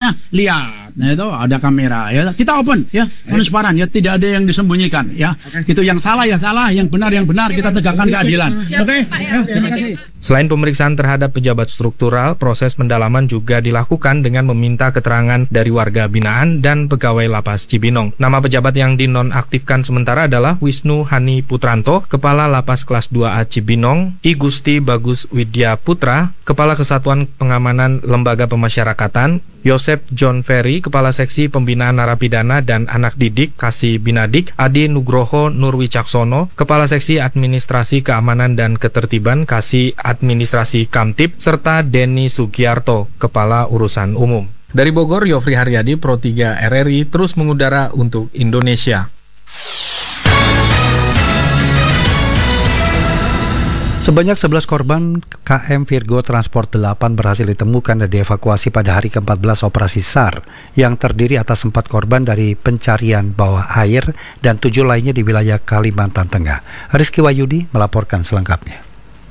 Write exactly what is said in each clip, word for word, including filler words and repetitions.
ya, lihat, nah itu ada kamera, ya kita open, ya, transparan, ya tidak ada yang disembunyikan, ya. Okay. Itu yang salah ya salah, yang benar yang benar, kita tegakkan keadilan. Oke, okay? Ya, terima kasih. Selain pemeriksaan terhadap pejabat struktural, proses pendalaman juga dilakukan dengan meminta keterangan dari warga binaan dan pegawai Lapas Cibinong. Nama pejabat yang dinonaktifkan sementara adalah Wisnu Hani Putranto, Kepala Lapas Kelas dua A Cibinong, I Gusti Bagus Widya Putra, Kepala Kesatuan Pengamanan Lembaga Pemasyarakatan, Yosep John Ferry, Kepala Seksi Pembinaan Narapidana dan Anak Didik Kasih Binadik, Adi Nugroho Nurwicaksono, Kepala Seksi Administrasi Keamanan dan Ketertiban Kasih Administrasi Kamtib, serta Denny Sugiarto, Kepala Urusan Umum. Dari Bogor, Yofri Haryadi, Pro tiga R R I, terus mengudara untuk Indonesia. Sebanyak sebelas korban K M Virgo Transport delapan berhasil ditemukan dan dievakuasi pada hari ke empat belas operasi SAR yang terdiri atas empat korban dari pencarian bawah air dan tujuh lainnya di wilayah Kalimantan Tengah. Rizky Wahyudi melaporkan selengkapnya.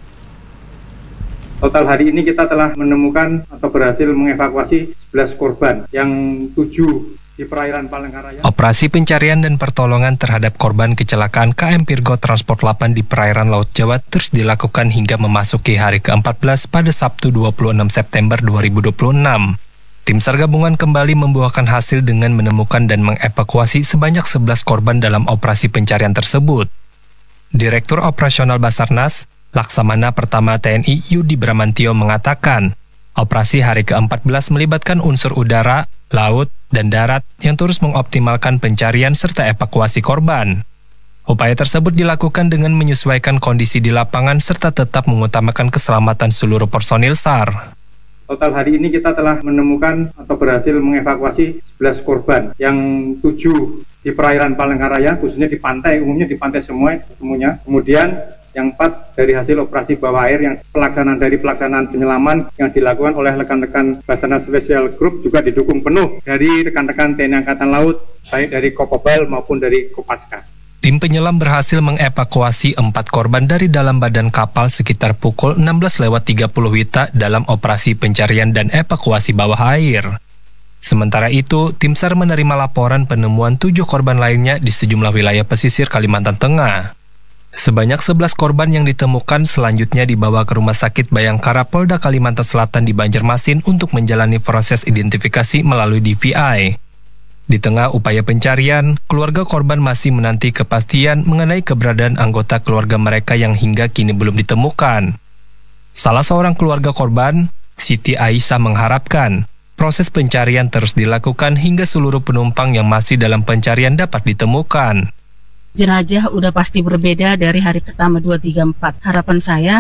Total hari ini kita telah menemukan atau berhasil mengevakuasi sebelas korban, yang tujuh di perairan Palangkaraya. Operasi pencarian dan pertolongan terhadap korban kecelakaan K M Virgo Transport delapan di perairan Laut Jawa terus dilakukan hingga memasuki hari ke empat belas pada Sabtu dua puluh enam September dua ribu dua puluh enam. Tim SAR gabungan kembali membuahkan hasil dengan menemukan dan mengevakuasi sebanyak sebelas korban dalam operasi pencarian tersebut. Direktur Operasional Basarnas, Laksamana Pertama T N I Yudi Bramantio mengatakan, operasi hari ke empat belas melibatkan unsur udara, laut, dan darat yang terus mengoptimalkan pencarian serta evakuasi korban. Upaya tersebut dilakukan dengan menyesuaikan kondisi di lapangan serta tetap mengutamakan keselamatan seluruh personil SAR. Total hari ini kita telah menemukan atau berhasil mengevakuasi sebelas korban, yang tujuh di perairan Palangkaraya, khususnya di pantai, umumnya di pantai semua semuanya. Kemudian yang empat dari hasil operasi bawah air yang pelaksanaan dari pelaksanaan penyelaman yang dilakukan oleh rekan-rekan Basarnas Special Group juga didukung penuh dari rekan-rekan T N I Angkatan Laut, baik dari Kopobal maupun dari Kopaska. Tim penyelam berhasil mengevakuasi empat korban dari dalam badan kapal sekitar pukul enam belas lewat tiga puluh W I T A dalam operasi pencarian dan evakuasi bawah air. Sementara itu, tim SAR menerima laporan penemuan tujuh korban lainnya di sejumlah wilayah pesisir Kalimantan Tengah. Sebanyak sebelas korban yang ditemukan selanjutnya dibawa ke Rumah Sakit Bayangkara Polda Kalimantan Selatan di Banjarmasin untuk menjalani proses identifikasi melalui D V I. Di tengah upaya pencarian, keluarga korban masih menanti kepastian mengenai keberadaan anggota keluarga mereka yang hingga kini belum ditemukan. Salah seorang keluarga korban, Siti Aisyah, mengharapkan proses pencarian terus dilakukan hingga seluruh penumpang yang masih dalam pencarian dapat ditemukan. Jenazah udah pasti berbeda dari hari pertama dua, tiga, empat. Harapan saya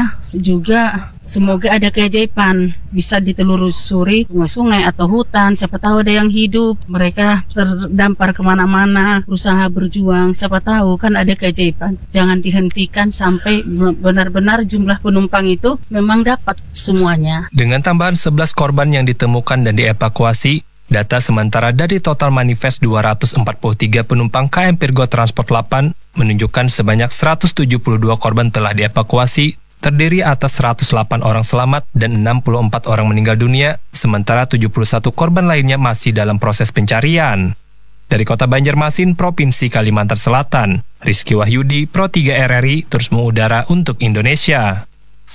juga semoga ada keajaiban, bisa ditelusuri sungai-sungai atau hutan, siapa tahu ada yang hidup, mereka terdampar kemana-mana, berusaha berjuang, siapa tahu kan ada keajaiban. Jangan dihentikan sampai benar-benar jumlah penumpang itu memang dapat semuanya. Dengan tambahan sebelas korban yang ditemukan dan dievakuasi, data sementara dari total manifest dua ratus empat puluh tiga penumpang K M Virgo Transport delapan menunjukkan sebanyak seratus tujuh puluh dua korban telah dievakuasi, terdiri atas seratus delapan orang selamat dan enam puluh empat orang meninggal dunia, sementara tujuh puluh satu korban lainnya masih dalam proses pencarian. Dari Kota Banjarmasin, Provinsi Kalimantan Selatan, Rizky Wahyudi, Pro tiga R R I, terus mengudara untuk Indonesia.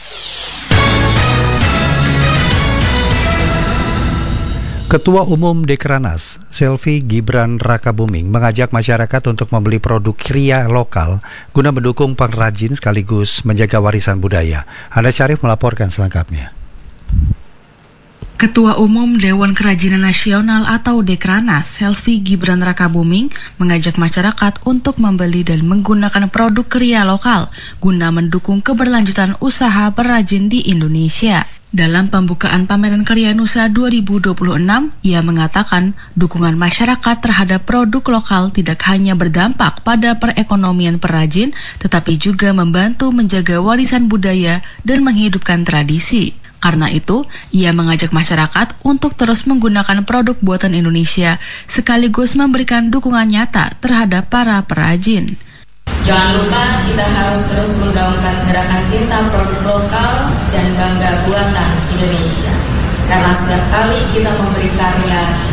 Ketua Umum Dekrenas, Selvi Gibran Rakabuming, mengajak masyarakat untuk membeli produk kria lokal guna mendukung pengrajin sekaligus menjaga warisan budaya. Handa Syarif melaporkan selengkapnya. Ketua Umum Dewan Kerajinan Nasional atau Dekrenas, Selvi Gibran Rakabuming, mengajak masyarakat untuk membeli dan menggunakan produk kria lokal guna mendukung keberlanjutan usaha perajin di Indonesia. Dalam pembukaan pameran Karya Nusa dua ribu dua puluh enam, ia mengatakan dukungan masyarakat terhadap produk lokal tidak hanya berdampak pada perekonomian perajin, tetapi juga membantu menjaga warisan budaya dan menghidupkan tradisi. Karena itu, ia mengajak masyarakat untuk terus menggunakan produk buatan Indonesia, sekaligus memberikan dukungan nyata terhadap para perajin. Jangan lupa kita harus terus menggaungkan gerakan cinta produk lokal dan bangga buatan Indonesia. Karena setiap kali kita memberi karya